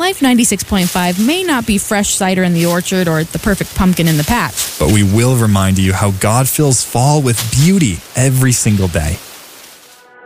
Life 96.5 may not be fresh cider in the orchard or the perfect pumpkin in the patch. But we will remind you how God fills fall with beauty every single day.